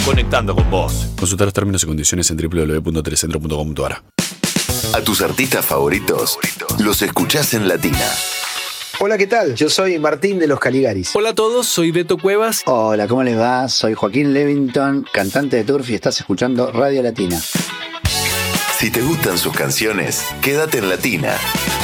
conectando con vos. Consulta los términos y condiciones en www.telecentro.com.ar. A tus artistas favoritos los escuchás en Latina. Hola, ¿qué tal? Yo soy Martín de los Caligaris. Hola a todos, soy Beto Cuevas. Hola, ¿cómo les va? Soy Joaquín Levington, cantante de Turf y estás escuchando Radio Latina. Si te gustan sus canciones, quédate en Latina.